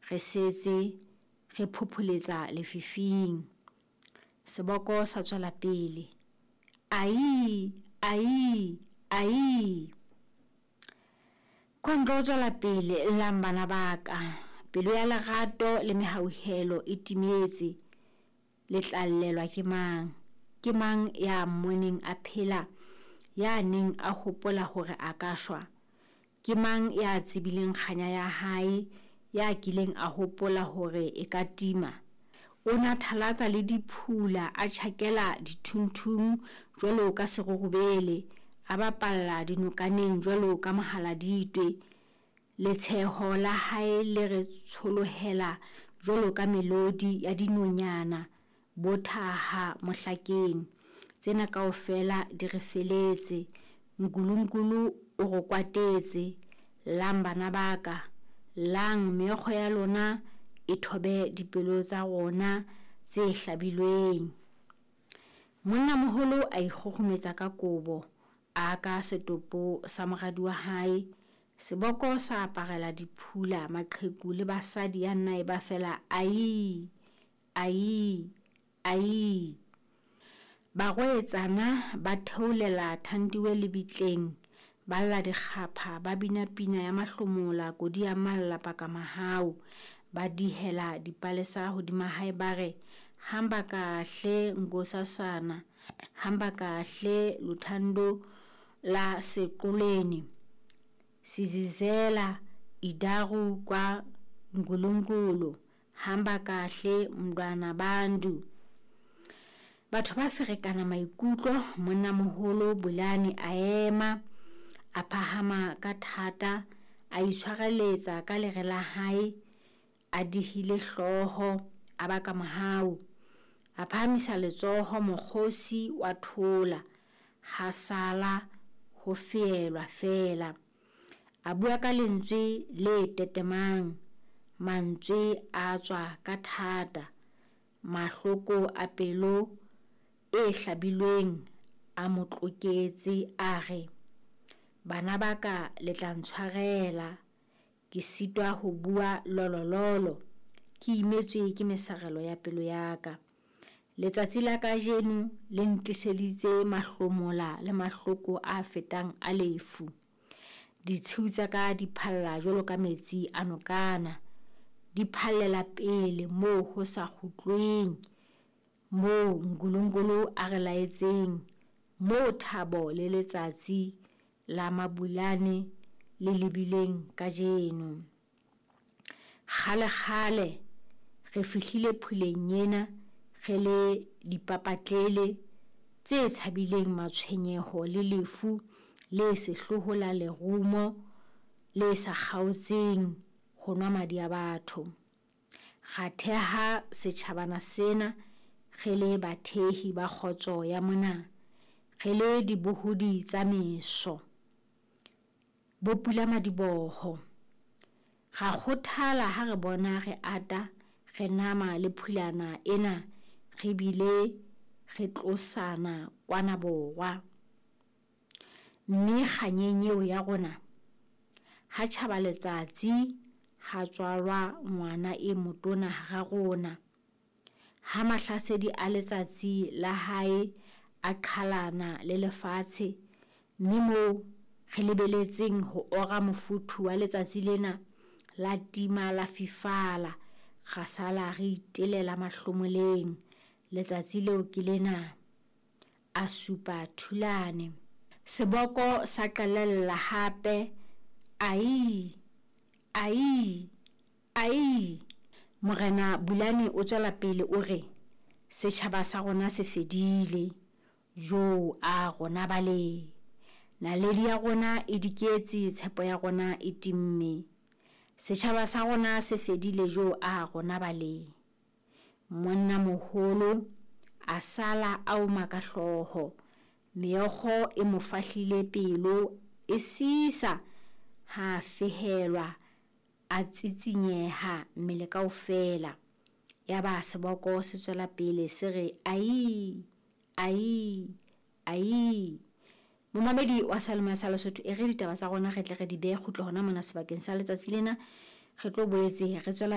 re setse re phopholetsa lefifing. Seboko sa tswela pele. Ai. Kontlo tswela pele bana baka. Pelo ya lerato le mehauhelo e timetse. Le tlallelwa ke mang? Ke mang ya mmoneng a phela, ya neng a hopola hore a ka shwa? Ke mang ya tsibileng kganya ya hae, ya kileng a hopola hore e ka tima? O nathalatsa le diphula, a tjhakela dithunthung jwalo ka serurubele, a bapalla dinokaneng jwalo ka mohaladitwe. Letsheho la hae le re tsholohela jwalo ka melodi ya dinonyana bothaha mohlakeng. Tsena kaofela di re feletse. Nkulunkulu o go kwatetse. Lang bana baka, lang meekgo ya lona e thobe dipelo tsa rona tse hlabilweng. Monna moholo a ikgogometsa ka kobo, a ka setopo sa moradi wa hae. Seboko sa aparela diphula, maqheku le basadi ya nna e ba fela ai. Barwetsana ba theolela thandiwe lebitleng, ba lla dikgapha, ba bina pina ya mahlomola, kodi ya malla paka mahau, ba dihela dipalesa hodima hae ba re, hamba kahle Nkosazana, hamba kahle Luthando la Seqolweni, Sizizela idaru kwa Nkulunkulu, hamba kahle Mntwana Bantu. Batho ba ferekana maikutlo. Monna moholo Bulane a ema, a phahama ka thata, a itshwareletsa ka lere la hae, a dihile hlooho, a baka mohau, a phahamisa letsoho. Mokgosi wa thola, ha sala ho feelwa fela. A bua ka lentswe le tetemang, mantswe a tswa ka thata, mahloko a pelo e hlabilweng a motloketse a re, bana baka le tla ntshwarela, ke sitwa ho bua lolololo, ke imetswe ke mesarelo ya pelo ya ka. Letsatsi la kajeno le ntliseditse mahlomola le mahloko a fetang a lefu. Ditshiu tsa ka di phalla jwalo ka metsi a nokana, di phallela pele moo ho sa kgutlweng, moo Nkulunkulu a re laetseng, moo thabo le letsatsi la Mabulane le lebileng kajeno. Kgale re fihlile phuleng ena, re le dipapatlele tse tshabileng matshwenyeho le lefu le sehloho la lerumo le sa kgaotseng ho nwa madi a batho. Ra theha setjhabana sena re le bathehi ba kgotso ya mona, re le dibohodi tsa meso, bopula madiboho. Ra kgothala ha re bona re ata, re nama le phulana ena, re bile re tlosana kwana borwa. Mme kganyenyeo ya rona, ha tjhaba letsatsi, ha tswalwa ngwana e motona hara rona, ha mahlasedi a letsatsi la hae a qhalana le lefatshe, mme moo re lebeletseng ho ora mofuthu wa letsatsi lena la tima la fifala, ga sala re itelela mahlomoleng. Letsatsi leo ke lena, a supa thulane. Seboko sa qalella hape, ai. Morena Bulane o tswela pele o re, setjhaba sa rona se fedile, jo a rona bale. Naledi ya rona e diketse, tshepo ya rona e timme. Setjhaba sa rona se fedile, jo a rona bale. Monna moholo a sala a oma ka hloho, meokgo e mo fahlile pelo, e sisa, ha fehelwa, a tsitsinyeha mmele kaofela. Yaba seboko se tswela pele se re ai. Momamedi wa Salma sa Lesotho, e re ditaba tsa rona re tle re di behe kgutlo hona mona sebakeng sa letsatsi lena, re tlo boetse re tswela